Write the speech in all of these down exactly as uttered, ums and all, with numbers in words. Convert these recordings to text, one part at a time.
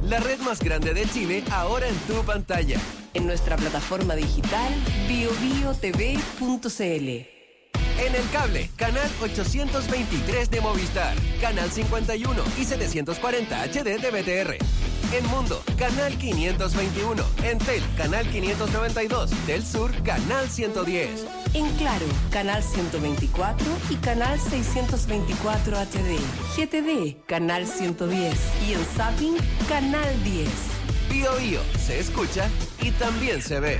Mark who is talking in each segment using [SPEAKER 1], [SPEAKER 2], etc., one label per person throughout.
[SPEAKER 1] la red más grande de Chile, ahora en tu pantalla.
[SPEAKER 2] En nuestra plataforma digital bio bio t v punto c l.
[SPEAKER 1] En el cable, canal ochocientos veintitrés de Movistar, canal cincuenta y uno y setecientos cuarenta H D de B T R. En Mundo, canal quinientos veintiuno. En Tel, canal quinientos noventa y dos. Del Sur, canal ciento diez.
[SPEAKER 2] En Claro, canal ciento veinticuatro y canal seiscientos veinticuatro H D. G T D, canal ciento diez. Y en Zapping, canal diez.
[SPEAKER 1] Bio Bio, se escucha y también se ve.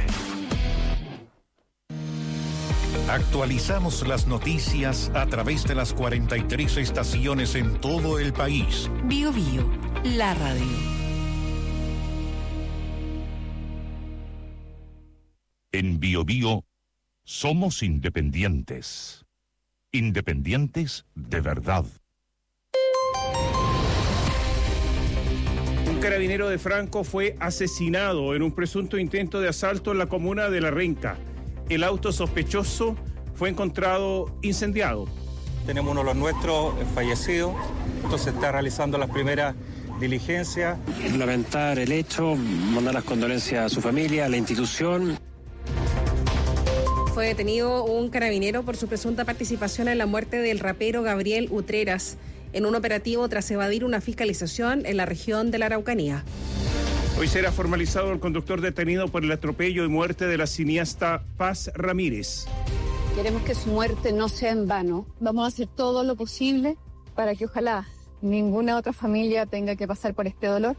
[SPEAKER 3] Actualizamos las noticias a través de las cuarenta y tres estaciones en todo el país.
[SPEAKER 2] Bio Bio, la radio.
[SPEAKER 3] En Bio Bio somos independientes. Independientes de verdad.
[SPEAKER 4] Un carabinero de Franco fue asesinado en un presunto intento de asalto en la comuna de La Renca. El auto sospechoso fue encontrado incendiado.
[SPEAKER 5] Tenemos uno de los nuestros fallecido, entonces está realizando las primeras diligencias.
[SPEAKER 6] Lamentar el hecho, mandar las condolencias a su familia, a la institución.
[SPEAKER 7] Fue detenido un carabinero por su presunta participación en la muerte del rapero Gabriel Utreras en un operativo tras evadir una fiscalización en la región de la Araucanía.
[SPEAKER 4] Hoy será formalizado el conductor detenido por el atropello y muerte de la cineasta Paz Ramírez.
[SPEAKER 8] Queremos que su muerte no sea en vano. Vamos a hacer todo lo posible para que ojalá ninguna otra familia tenga que pasar por este dolor.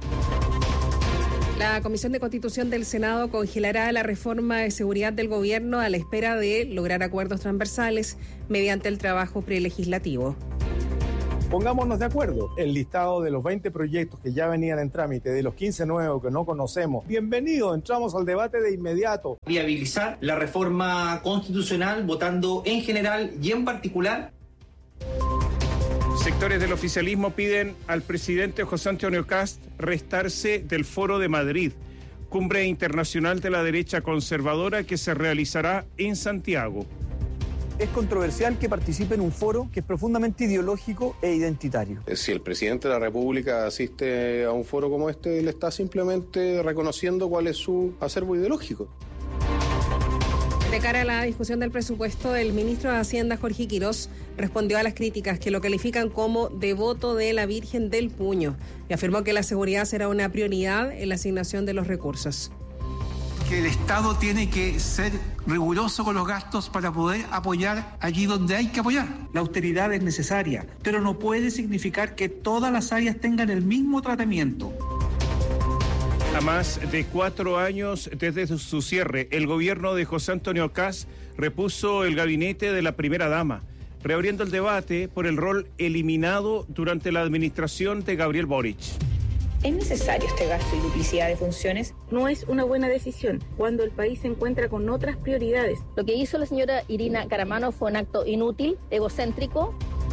[SPEAKER 7] La Comisión de Constitución del Senado congelará la reforma de seguridad del gobierno a la espera de lograr acuerdos transversales mediante el trabajo prelegislativo.
[SPEAKER 9] Pongámonos de acuerdo. El listado de los veinte proyectos que ya venían en trámite, de los quince nuevos que no conocemos. Bienvenido, entramos al debate de inmediato.
[SPEAKER 10] Viabilizar la reforma constitucional votando en general y en particular.
[SPEAKER 4] Sectores del oficialismo piden al presidente José Antonio Kast restarse del Foro de Madrid, cumbre internacional de la derecha conservadora que se realizará en Santiago.
[SPEAKER 11] Es controversial que participe en un foro que es profundamente ideológico e identitario.
[SPEAKER 12] Si el presidente de la República asiste a un foro como este, él está simplemente reconociendo cuál es su acervo ideológico.
[SPEAKER 7] De cara a la discusión del presupuesto, el ministro de Hacienda, Jorge Quirós, respondió a las críticas que lo califican como devoto de la Virgen del Puño y afirmó que la seguridad será una prioridad en la asignación de los recursos.
[SPEAKER 13] Que el Estado tiene que ser riguroso con los gastos para poder apoyar allí donde hay que apoyar.
[SPEAKER 14] La austeridad es necesaria, pero no puede significar que todas las áreas tengan el mismo tratamiento.
[SPEAKER 4] A más de cuatro años desde su cierre, el gobierno de José Antonio Kast repuso el gabinete de la primera dama, reabriendo el debate por el rol eliminado durante la administración de Gabriel Boric.
[SPEAKER 15] ¿Es necesario este gasto y duplicidad de funciones?
[SPEAKER 16] No es una buena decisión cuando el país se encuentra con otras prioridades.
[SPEAKER 17] Lo que hizo la señora Irina Caramano fue un acto inútil, egocéntrico.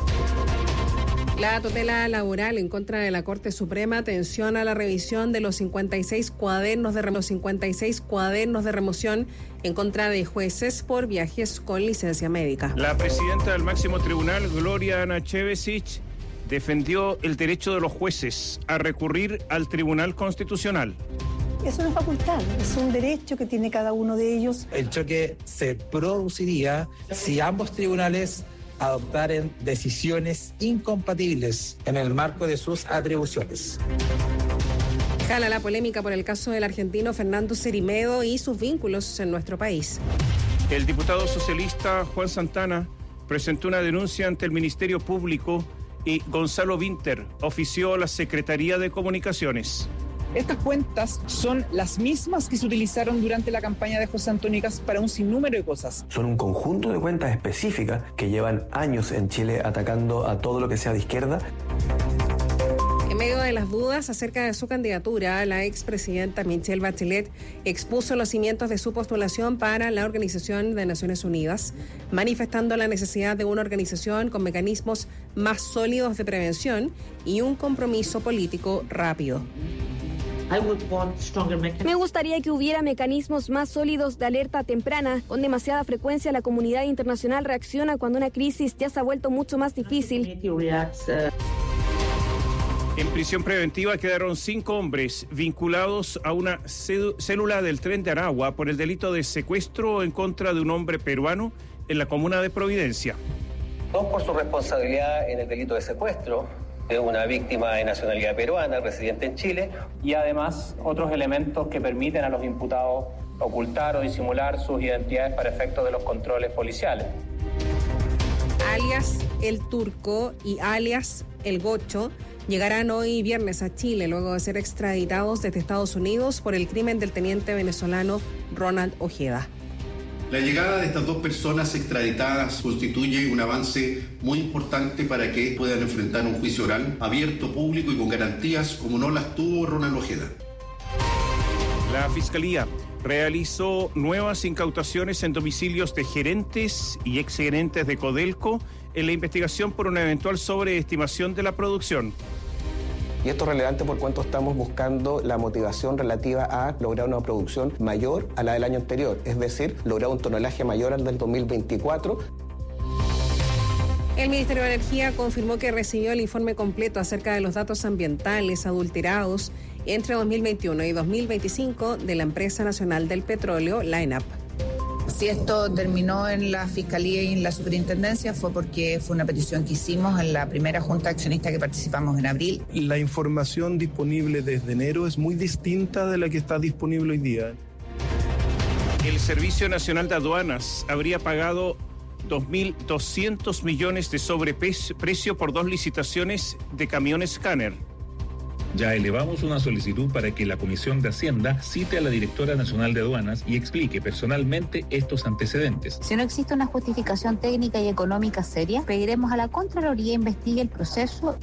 [SPEAKER 7] La tutela laboral en contra de la Corte Suprema tensiona la revisión de los cincuenta y seis cuadernos de, los cincuenta y seis cuadernos de remoción en contra de jueces por viajes con licencia médica.
[SPEAKER 4] La presidenta del máximo tribunal, Gloria Anachevesich, defendió el derecho de los jueces a recurrir al Tribunal Constitucional.
[SPEAKER 18] Es una facultad, es un derecho que tiene cada uno de ellos.
[SPEAKER 19] El choque se produciría si ambos tribunales adoptaran decisiones incompatibles en el marco de sus atribuciones.
[SPEAKER 7] Jala la polémica por el caso del argentino Fernando Cerimedo y sus vínculos en nuestro país.
[SPEAKER 4] El diputado socialista Juan Santana presentó una denuncia ante el Ministerio Público y Gonzalo Winter ofició a la Secretaría de Comunicaciones.
[SPEAKER 20] Estas cuentas son las mismas que se utilizaron durante la campaña de José Antonio Kast para un sinnúmero de cosas.
[SPEAKER 21] Son un conjunto de cuentas específicas que llevan años en Chile atacando a todo lo que sea de izquierda.
[SPEAKER 7] En medio de las dudas acerca de su candidatura, la expresidenta Michelle Bachelet expuso los cimientos de su postulación para la Organización de Naciones Unidas, manifestando la necesidad de una organización con mecanismos más sólidos de prevención y un compromiso político rápido.
[SPEAKER 17] Me gustaría que hubiera mecanismos más sólidos de alerta temprana. Con demasiada frecuencia la comunidad internacional reacciona cuando una crisis ya se ha vuelto mucho más difícil.
[SPEAKER 4] En prisión preventiva quedaron cinco hombres vinculados a una célula del Tren de Aragua por el delito de secuestro en contra de un hombre peruano en la comuna de Providencia.
[SPEAKER 1] Dos por su responsabilidad en el delito de secuestro de una víctima de nacionalidad peruana residente en Chile.
[SPEAKER 22] Y además otros elementos que permiten a los imputados ocultar o disimular sus identidades para efectos de los controles policiales.
[SPEAKER 7] Alias El Turco y alias El Gocho llegarán hoy viernes a Chile luego de ser extraditados desde Estados Unidos por el crimen del teniente venezolano Ronald Ojeda.
[SPEAKER 23] La llegada de estas dos personas extraditadas constituye un avance muy importante para que puedan enfrentar un juicio oral abierto, público y con garantías como no las tuvo Ronald Ojeda.
[SPEAKER 4] La Fiscalía realizó nuevas incautaciones en domicilios de gerentes y exgerentes de Codelco en la investigación por una eventual sobreestimación de la producción.
[SPEAKER 24] Y esto es relevante por cuanto estamos buscando la motivación relativa a lograr una producción mayor a la del año anterior, es decir, lograr un tonelaje mayor al del dos mil veinticuatro.
[SPEAKER 7] El Ministerio de Energía confirmó que recibió el informe completo acerca de los datos ambientales adulterados entre dos mil veintiuno y dos mil veinticinco de la Empresa Nacional del Petróleo, la ENAP.
[SPEAKER 25] Si esto terminó en la Fiscalía y en la Superintendencia fue porque fue una petición que hicimos en la primera junta accionista que participamos en abril.
[SPEAKER 26] La información disponible desde enero es muy distinta de la que está disponible hoy día.
[SPEAKER 4] El Servicio Nacional de Aduanas habría pagado dos mil doscientos millones de sobreprecio por dos licitaciones de camiones escáner.
[SPEAKER 27] Ya elevamos una solicitud para que la Comisión de Hacienda cite a la Directora Nacional de Aduanas y explique personalmente estos antecedentes.
[SPEAKER 28] Si no existe una justificación técnica y económica seria, pediremos a la Contraloría investigue el proceso.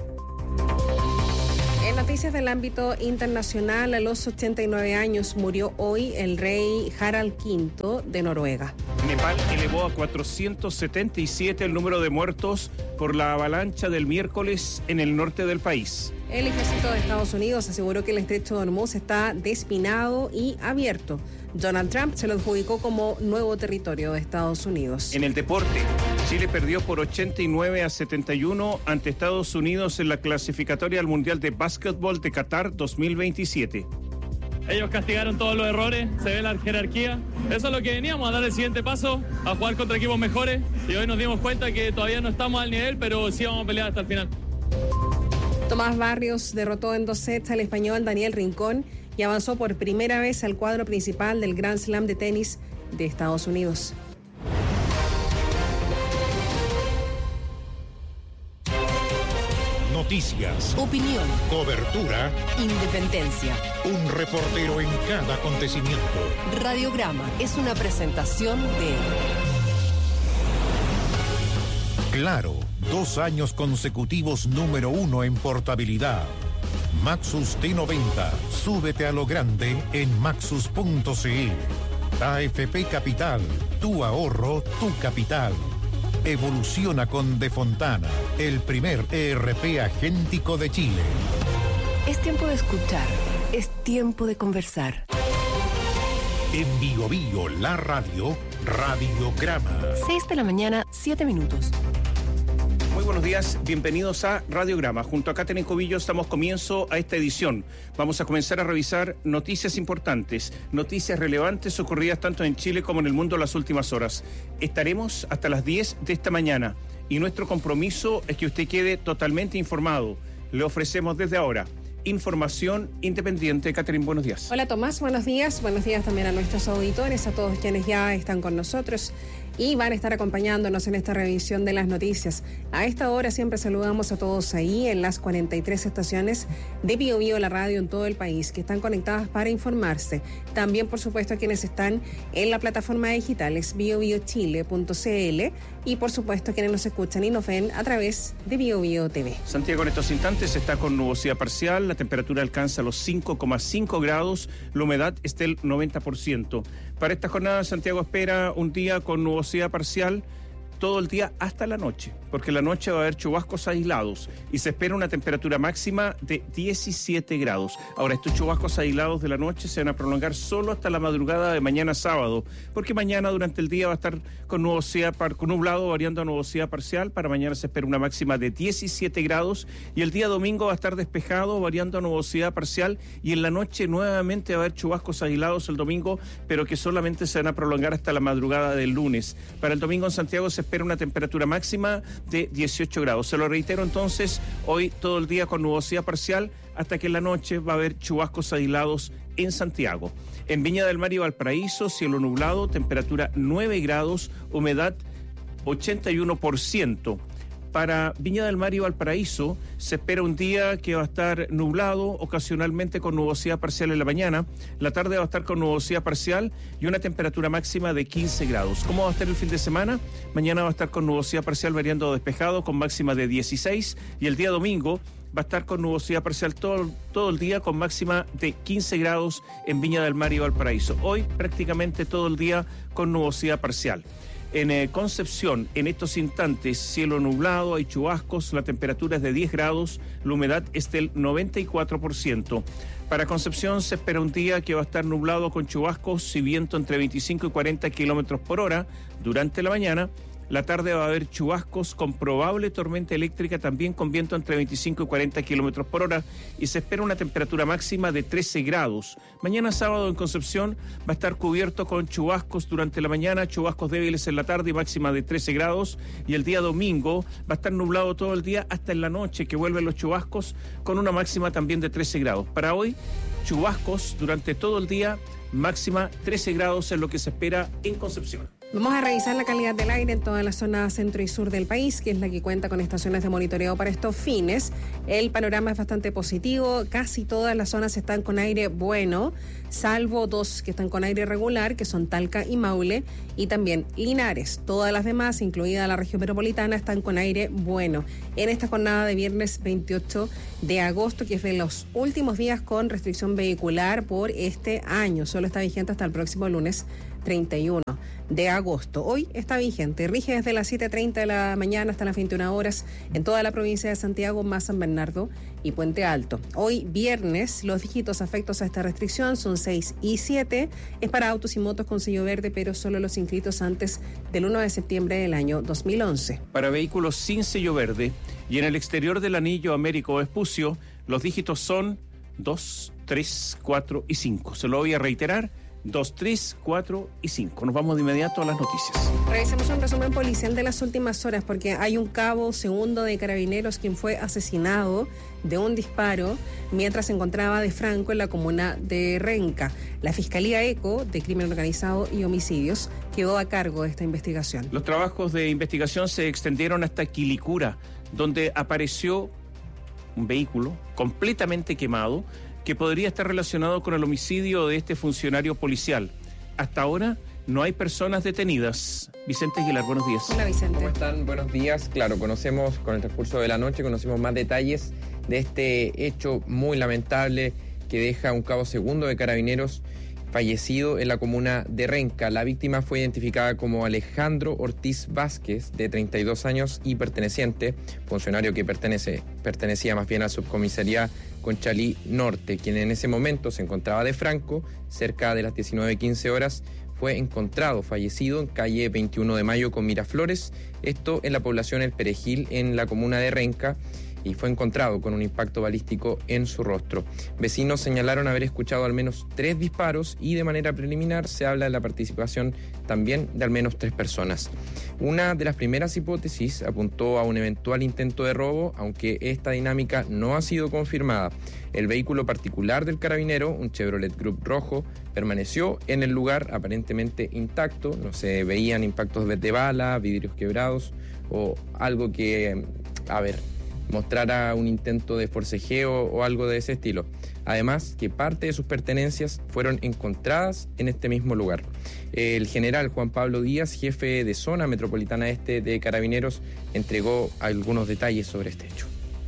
[SPEAKER 7] En noticias del ámbito internacional, a los ochenta y nueve años murió hoy el rey Harald quinto de Noruega.
[SPEAKER 4] Nepal elevó a cuatrocientos setenta y siete el número de muertos por la avalancha del miércoles en el norte del país.
[SPEAKER 7] El ejército de Estados Unidos aseguró que el estrecho de Hormuz está desminado y abierto. Donald Trump se lo adjudicó como nuevo territorio de Estados Unidos.
[SPEAKER 4] En el deporte, Chile perdió por ochenta y nueve a setenta y uno ante Estados Unidos en la clasificatoria al Mundial de Básquetbol de Qatar dos mil veintisiete.
[SPEAKER 29] Ellos castigaron todos los errores, se ve la jerarquía. Eso es lo que veníamos, a dar el siguiente paso, a jugar contra equipos mejores. Y hoy nos dimos cuenta que todavía no estamos al nivel, pero sí vamos a pelear hasta el final.
[SPEAKER 7] Tomás Barrios derrotó en dos sets al español Daniel Rincón y avanzó por primera vez al cuadro principal del Grand Slam de tenis de Estados Unidos.
[SPEAKER 3] Noticias,
[SPEAKER 2] opinión,
[SPEAKER 3] cobertura,
[SPEAKER 2] independencia.
[SPEAKER 3] Un reportero en cada acontecimiento.
[SPEAKER 2] Radiograma es una presentación de
[SPEAKER 3] Claro, dos años consecutivos número uno en portabilidad. Maxus T noventa, súbete a lo grande en maxus punto c l. A F P Capital, tu ahorro, tu capital. Evoluciona con De Fontana, el primer E R P agéntico de Chile.
[SPEAKER 2] Es tiempo de escuchar, es tiempo de conversar.
[SPEAKER 3] En Bio Bio, la radio, Radiograma.
[SPEAKER 2] seis de la mañana, siete minutos.
[SPEAKER 4] Muy buenos días, bienvenidos a Radiograma. Junto a Catherine Cobillo estamos comienzo a esta edición. Vamos a comenzar a revisar noticias importantes, noticias relevantes ocurridas tanto en Chile como en el mundo en las últimas horas. Estaremos hasta las diez de esta mañana y nuestro compromiso es que usted quede totalmente informado. Le ofrecemos desde ahora información independiente. Catherine, buenos días.
[SPEAKER 7] Hola Tomás, buenos días. Buenos días también a nuestros auditores, a todos quienes ya están con nosotros y van a estar acompañándonos en esta revisión de las noticias. A esta hora siempre saludamos a todos ahí en las cuarenta y tres estaciones de Bio Bio, la radio en todo el país, que están conectadas para informarse. También, por supuesto, a quienes están en la plataforma digital, es bio bio chile punto c l, y por supuesto a quienes nos escuchan y nos ven a través de Bio Bio T V.
[SPEAKER 4] Santiago en estos instantes está con nubosidad parcial, la temperatura alcanza los cinco coma cinco grados, la humedad es del noventa por ciento. Para esta jornada, Santiago espera un día con nubosidad parcial, todo el día hasta la noche, porque en la noche va a haber chubascos aislados y se espera una temperatura máxima de diecisiete grados. Ahora, estos chubascos aislados de la noche se van a prolongar solo hasta la madrugada de mañana sábado, porque mañana durante el día va a estar con nubosidad, con nublado, variando a nubosidad parcial. Para mañana se espera una máxima de diecisiete grados y el día domingo va a estar despejado, variando a nubosidad parcial, y en la noche nuevamente va a haber chubascos aislados el domingo, pero que solamente se van a prolongar hasta la madrugada del lunes. Para el domingo en Santiago se espera una temperatura máxima de dieciocho grados. Se lo reitero entonces, hoy todo el día con nubosidad parcial, hasta que en la noche va a haber chubascos aislados en Santiago. En Viña del Mar y Valparaíso, cielo nublado, temperatura nueve grados, humedad ochenta y uno por ciento. Para Viña del Mar y Valparaíso se espera un día que va a estar nublado, ocasionalmente con nubosidad parcial en la mañana. La tarde va a estar con nubosidad parcial y una temperatura máxima de quince grados. ¿Cómo va a estar el fin de semana? Mañana va a estar con nubosidad parcial variando a despejado con máxima de dieciséis, y el día domingo va a estar con nubosidad parcial todo, todo el día con máxima de quince grados en Viña del Mar y Valparaíso. Hoy prácticamente todo el día con nubosidad parcial. En eh, Concepción, en estos instantes, cielo nublado, hay chubascos, la temperatura es de diez grados, la humedad es del noventa y cuatro por ciento. Para Concepción se espera un día que va a estar nublado con chubascos y viento entre veinticinco y cuarenta kilómetros por hora durante la mañana. La tarde va a haber chubascos con probable tormenta eléctrica, también con viento entre veinticinco y cuarenta kilómetros por hora, y se espera una temperatura máxima de trece grados. Mañana sábado en Concepción va a estar cubierto con chubascos durante la mañana, chubascos débiles en la tarde y máxima de trece grados, y el día domingo va a estar nublado todo el día hasta en la noche, que vuelven los chubascos con una máxima también de trece grados. Para hoy, chubascos durante todo el día, máxima trece grados es lo que se espera en Concepción.
[SPEAKER 7] Vamos a revisar la calidad del aire en toda la zona centro y sur del país, que es la que cuenta con estaciones de monitoreo para estos fines. El panorama es bastante positivo, casi todas las zonas están con aire bueno, salvo dos que están con aire regular, que son Talca y Maule, y también Linares. Todas las demás, incluida la región metropolitana, están con aire bueno. En esta jornada de viernes veintiocho de agosto, que es de los últimos días con restricción vehicular por este año, solo está vigente hasta el próximo lunes treinta y uno de agosto. Hoy está vigente, rige desde las siete treinta de la mañana hasta las veintiuna horas en toda la provincia de Santiago, más San Bernardo y Puente Alto. Hoy viernes, los dígitos afectos a esta restricción son seis y siete. Es para autos y motos con sello verde, pero solo los inscritos antes del uno de septiembre del año dos mil once.
[SPEAKER 4] Para vehículos sin sello verde y en el exterior del anillo Américo Vespucio, los dígitos son dos, tres, cuatro y cinco. Se lo voy a reiterar: dos, tres, cuatro y cinco. Nos vamos de inmediato a las noticias.
[SPEAKER 7] Revisemos un resumen policial de las últimas horas, porque hay un cabo segundo de Carabineros quien fue asesinado de un disparo mientras se encontraba de franco en la comuna de Renca. La Fiscalía ECO de Crimen Organizado y Homicidios quedó a cargo de esta investigación.
[SPEAKER 4] Los trabajos de investigación se extendieron hasta Quilicura, donde apareció un vehículo completamente quemado que podría estar relacionado con el homicidio de este funcionario policial. Hasta ahora no hay personas detenidas. Vicente Aguilar, buenos días.
[SPEAKER 7] Hola, Vicente.
[SPEAKER 5] ¿Cómo están? Buenos días. Claro, conocemos con el transcurso de la noche, conocemos más detalles de este hecho muy lamentable que deja un cabo segundo de Carabineros fallecido en la comuna de Renca. La víctima fue identificada como Alejandro Ortiz Vázquez, de treinta y dos años y perteneciente, funcionario que pertenece, pertenecía más bien a subcomisaría Conchalí Norte, quien en ese momento se encontraba de franco, cerca de las diecinueve quince horas, fue encontrado fallecido en calle veintiuno de mayo con Miraflores, esto en la población El Perejil, en la comuna de Renca, y fue encontrado con un impacto balístico en su rostro. Vecinos señalaron haber escuchado al menos tres disparos y de manera preliminar se habla de la participación también de al menos tres personas. Una de las primeras hipótesis apuntó a un eventual intento de robo, aunque esta dinámica no ha sido confirmada. El vehículo particular del carabinero, un Chevrolet Group rojo, permaneció en el lugar aparentemente intacto, no se veían impactos de bala, vidrios quebrados o algo que, a ver, mostrara un intento de forcejeo o algo de ese estilo. Además, que parte de sus pertenencias fueron encontradas en este mismo lugar. El general Juan Pablo Díaz, jefe de zona metropolitana este de Carabineros, entregó algunos detalles sobre este hecho.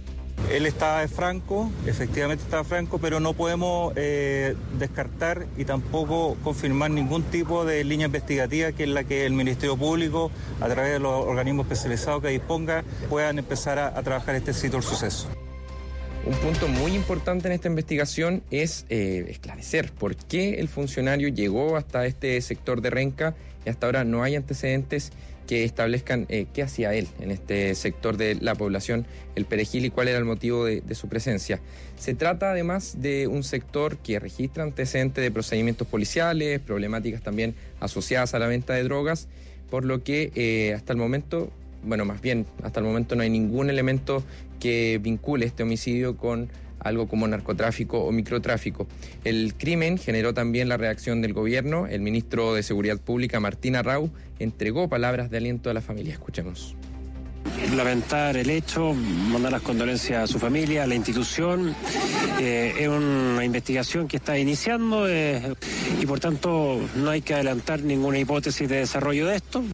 [SPEAKER 6] Él estaba franco, efectivamente estaba franco, pero no podemos eh, descartar y tampoco confirmar ningún tipo de línea investigativa que es la que el Ministerio Público, a través de los organismos especializados que disponga, puedan empezar a, a trabajar este sitio del suceso.
[SPEAKER 5] Un punto muy importante en esta investigación es eh, esclarecer por qué el funcionario llegó hasta este sector de Renca y hasta ahora no hay antecedentes que establezcan eh, qué hacía él en este sector de la población, el Perejil, y cuál era el motivo de, de su presencia. Se trata además de un sector que registra antecedentes de procedimientos policiales, problemáticas también asociadas a la venta de drogas, por lo que eh, hasta el momento, bueno, más bien hasta el momento no hay ningún elemento que vincule este homicidio con algo como narcotráfico o microtráfico. El crimen generó también la reacción del gobierno. El ministro de Seguridad Pública, Martín Arrau, entregó palabras de aliento a la familia. Escuchemos.
[SPEAKER 8] Lamentar el hecho, mandar las condolencias a su familia, a la institución. Eh, es una investigación que está iniciando eh, y por tanto no hay que adelantar ninguna hipótesis de desarrollo de esto.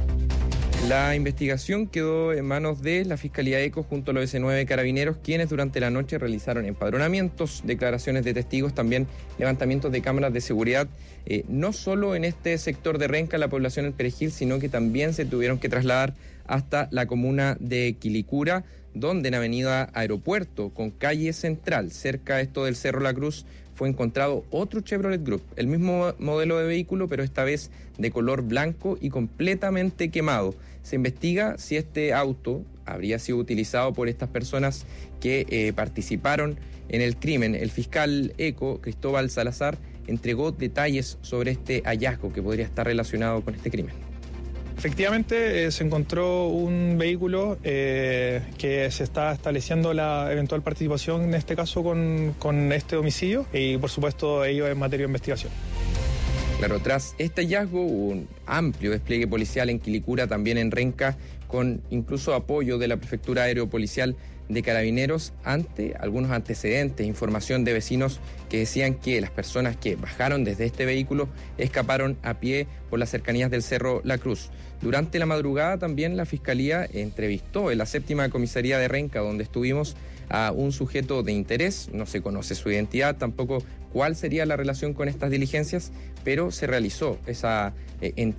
[SPEAKER 5] La investigación quedó en manos de la Fiscalía ECO junto a los ese nueve Carabineros, quienes durante la noche realizaron empadronamientos, declaraciones de testigos, también levantamientos de cámaras de seguridad, eh, no solo en este sector de Renca, la población del Perejil, sino que también se tuvieron que trasladar hasta la comuna de Quilicura, donde en Avenida Aeropuerto, con calle Central, cerca de esto del Cerro La Cruz, fue encontrado otro Chevrolet Group, el mismo modelo de vehículo, pero esta vez de color blanco y completamente quemado. Se investiga si este auto habría sido utilizado por estas personas que eh, participaron en el crimen. El fiscal ECO, Cristóbal Salazar, entregó detalles sobre este hallazgo que podría estar relacionado con este crimen.
[SPEAKER 9] Efectivamente, eh, se encontró un vehículo eh, que se está estableciendo la eventual participación, en este caso, con, con este homicidio y, por supuesto, ello en materia de investigación.
[SPEAKER 5] Claro, tras este hallazgo hubo un amplio despliegue policial en Quilicura, también en Renca, con incluso apoyo de la Prefectura Aeropolicial de Carabineros ante algunos antecedentes, información de vecinos que decían que las personas que bajaron desde este vehículo escaparon a pie por las cercanías del Cerro La Cruz. Durante la madrugada también la Fiscalía entrevistó en la séptima comisaría de Renca, donde estuvimos, a un sujeto de interés. No se conoce su identidad, tampoco cuál sería la relación con estas diligencias, pero se realizó esa eh, entrevista